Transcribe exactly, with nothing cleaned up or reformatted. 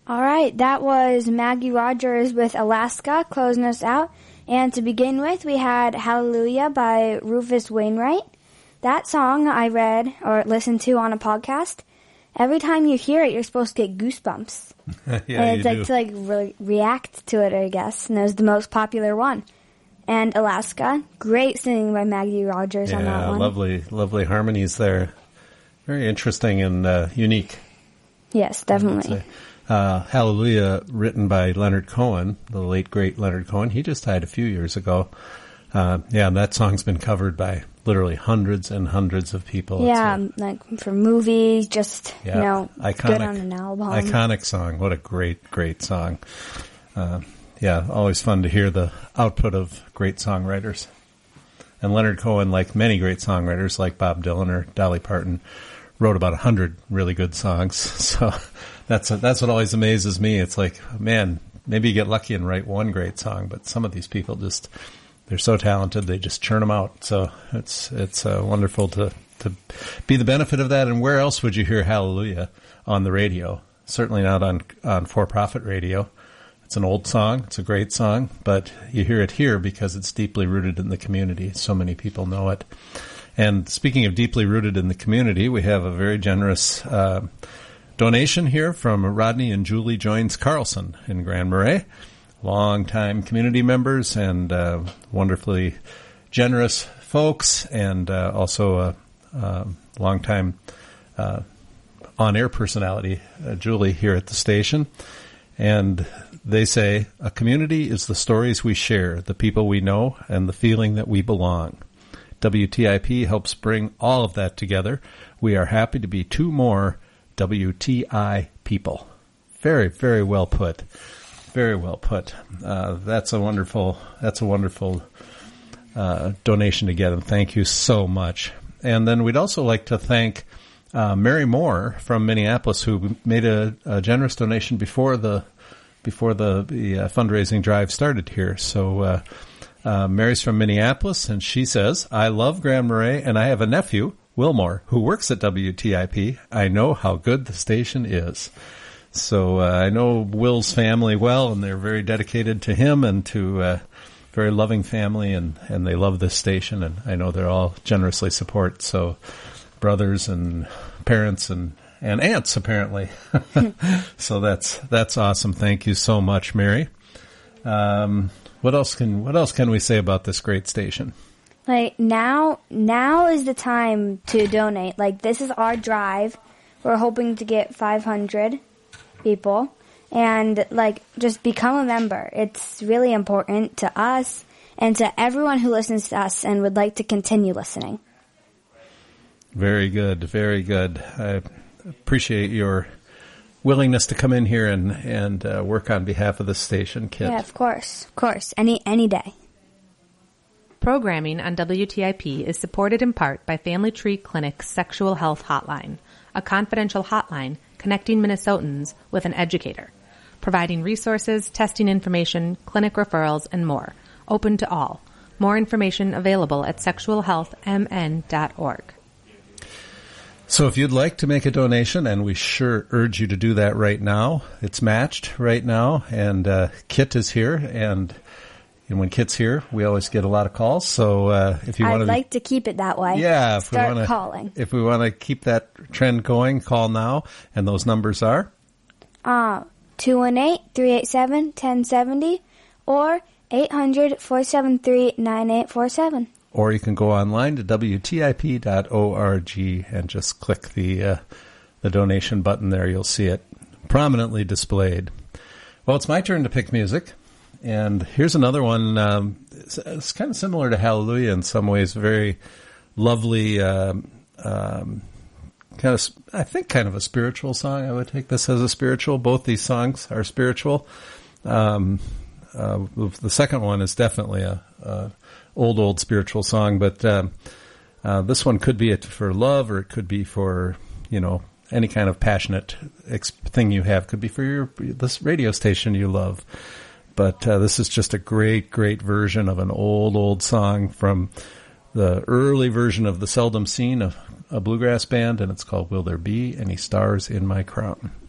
All right, that was Maggie Rogers with Alaska closing us out. And to begin with, we had Hallelujah by Rufus Wainwright. That song I read or listened to on a podcast. Every time you hear it, you're supposed to get goosebumps. yeah, and it's you like do. to like re- react to it, I guess. And it was the most popular one. And Alaska, great singing by Maggie Rogers yeah, on that one. lovely, lovely harmonies there. Very interesting and uh, unique. Yes, definitely. Uh, Hallelujah, written by Leonard Cohen, the late great Leonard Cohen. He just died a few years ago. Uh, yeah, and that song's been covered by literally hundreds and hundreds of people. Yeah, a, like for movies, just, yeah, you know, iconic, good on an album. Iconic song. What a great, great song. Uh, yeah, always fun to hear the output of great songwriters. And Leonard Cohen, like many great songwriters, like Bob Dylan or Dolly Parton, wrote about a hundred really good songs. So that's a, that's what always amazes me. It's like, man, maybe you get lucky and write one great song, but some of these people just, they're so talented, they just churn them out. So it's it's uh, wonderful to, to be the benefit of that. And where else would you hear Hallelujah on the radio? Certainly not on, on for-profit radio. It's an old song. It's a great song, but you hear it here because it's deeply rooted in the community. So many people know it. And speaking of deeply rooted in the community, we have a very generous uh, donation here from Rodney and Julie Joines Carlson in Grand Marais, longtime community members and uh, wonderfully generous folks, and uh, also a, a longtime uh, on-air personality, uh, Julie, here at the station. And they say, a community is the stories we share, the people we know, and the feeling that we belong. W T I P helps bring all of that together. We are happy to be two more W T I people. Very, very well put. Very well put. Uh, that's a wonderful, that's a wonderful uh, donation to get, and thank you so much. And then we'd also like to thank uh, Mary Moore from Minneapolis, who made a, a generous donation before the before the, the uh, fundraising drive started here. So. Uh, Uh, Mary's from Minneapolis, and she says, I love Grand Marais, and I have a nephew, Wilmore, who works at W T I P. I know how good the station is. So uh, I know Will's family well, and they're very dedicated to him and to a uh, very loving family, and, and they love this station, and I know they're all generously support. So brothers and parents and, and aunts, apparently. So that's that's awesome. Thank you so much, Mary. Um What else can what else can we say about this great station? Like now, now is the time to donate. Like this is our drive. We're hoping to get five hundred people, and like just become a member. It's really important to us and to everyone who listens to us and would like to continue listening. Very good, very good. I appreciate your willingness to come in here and and uh, work on behalf of the station, Kit. Yeah, of course, of course, any any day. Programming on W T I P is supported in part by Family Tree Clinic's Sexual Health Hotline, a confidential hotline connecting Minnesotans with an educator, providing resources, testing information, clinic referrals, and more, open to all. More information available at sexual health m n dot org. So if you'd like to make a donation, and we sure urge you to do that right now, it's matched right now, and uh, Kit is here, and, and when Kit's here, we always get a lot of calls. So uh, if you I'd want to, like to keep it that way. Yeah, if start we wanna, calling. If we want to keep that trend going, call now, and those numbers are uh two one eight, three eight seven, one zero seven zero or eight hundred, four seven three, nine eight four seven. Or you can go online to W T I P dot org and just click the uh, the donation button there. You'll see it prominently displayed. Well, it's my turn to pick music. And here's another one. Um, it's, it's kind of similar to Hallelujah in some ways. Very lovely, um, um, kind of, I think kind of a spiritual song. I would take this as a spiritual. Both these songs are spiritual. Um, uh, the second one is definitely a... a old, old spiritual song, but um, uh, this one could be it for love, or it could be for, you know, any kind of passionate ex- thing you have. Could be for your this radio station you love. But uh, this is just a great, great version of an old, old song from the early version of the Seldom Seen, a, a bluegrass band, and it's called Will There Be Any Stars in My Crown?